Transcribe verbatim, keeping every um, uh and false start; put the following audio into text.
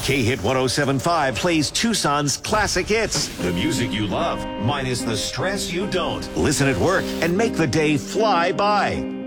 K-Hit one oh seven point five plays Tucson's classic hits. The music you love, minus the stress you don't. Listen at work and make the day fly by.